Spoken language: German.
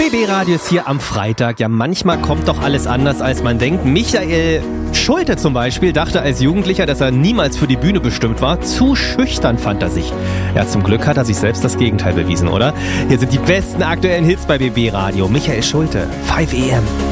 BB-Radio ist hier am Freitag. Ja, manchmal kommt doch alles anders, als man denkt. Michael Schulte zum Beispiel dachte als Jugendlicher, dass er niemals für die Bühne bestimmt war. Zu schüchtern fand er sich. Ja, zum Glück hat er sich selbst das Gegenteil bewiesen, oder? Hier sind die besten aktuellen Hits bei BB-Radio. Michael Schulte, 5 AM.